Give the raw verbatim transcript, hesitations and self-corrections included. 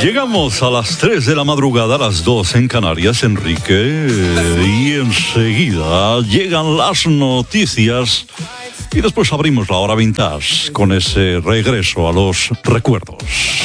Llegamos a las tres de la madrugada, a las dos en Canarias, Enrique, y enseguida llegan las noticias y después abrimos la hora vintage con ese regreso a los recuerdos.